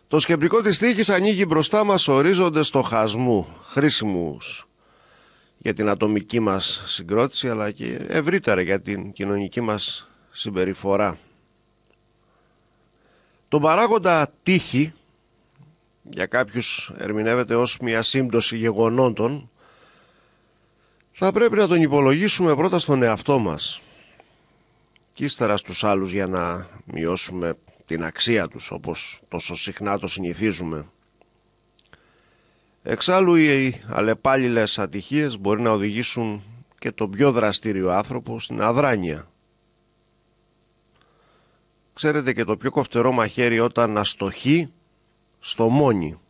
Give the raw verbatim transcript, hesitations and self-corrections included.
Το σκεπτικό της τύχης ανοίγει μπροστά μας ορίζοντες στοχασμού, χρήσιμους για την ατομική μας συγκρότηση, αλλά και ευρύτερα για την κοινωνική μας συμπεριφορά. Τον παράγοντα τύχη, για κάποιους ερμηνεύεται ως μια σύμπτωση γεγονότων, θα πρέπει να τον υπολογίσουμε πρώτα στον εαυτό μας και ύστερα στους άλλους για να μειώσουμε την αξία τους, όπως τόσο συχνά το συνηθίζουμε. Εξάλλου οι αλλεπάλληλες ατυχίες μπορεί να οδηγήσουν και τον πιο δραστήριο άνθρωπο στην αδράνεια. Ξέρετε, και το πιο κοφτερό μαχαίρι όταν αστοχεί στο μόνι.